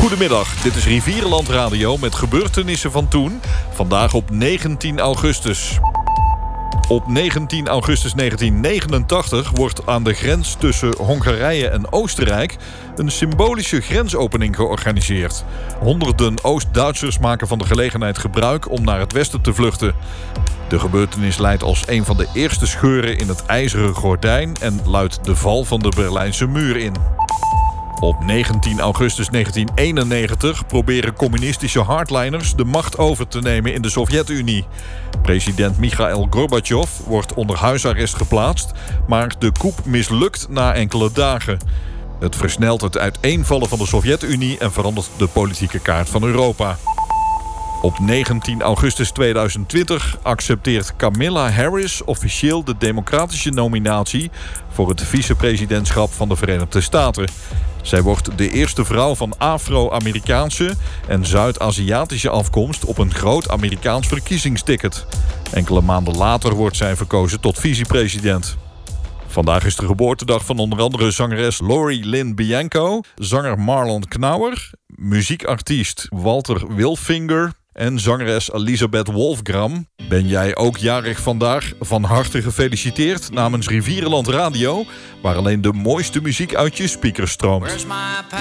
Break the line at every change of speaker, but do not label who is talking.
Goedemiddag, dit is Rivierenland Radio met gebeurtenissen van toen. Vandaag op 19 augustus. Op 19 augustus 1989 wordt aan de grens tussen Hongarije en Oostenrijk een symbolische grensopening georganiseerd. Honderden Oost-Duitsers maken van de gelegenheid gebruik om naar het westen te vluchten. De gebeurtenis leidt als een van de eerste scheuren in het ijzeren gordijn en luidt de val van de Berlijnse muur in. Op 19 augustus 1991 proberen communistische hardliners de macht over te nemen in de Sovjet-Unie. President Michail Gorbachev wordt onder huisarrest geplaatst, maar de coup mislukt na enkele dagen. Het versnelt het uiteenvallen van de Sovjet-Unie en verandert de politieke kaart van Europa. Op 19 augustus 2020 accepteert Kamala Harris officieel de democratische nominatie voor het vicepresidentschap van de Verenigde Staten. Zij wordt de eerste vrouw van Afro-Amerikaanse en Zuid-Aziatische afkomst op een groot Amerikaans verkiezingsticket. Enkele maanden later wordt zij verkozen tot vicepresident. Vandaag is de geboortedag van onder andere zangeres Lori Lynn Bianco, zanger Marlon Knauer, muziekartiest Walter Wilfinger en zangeres Elisabeth Wolfgram. Ben jij ook jarig vandaag? Van harte gefeliciteerd namens Rivierenland Radio, waar alleen de mooiste muziek uit je speakers stroomt.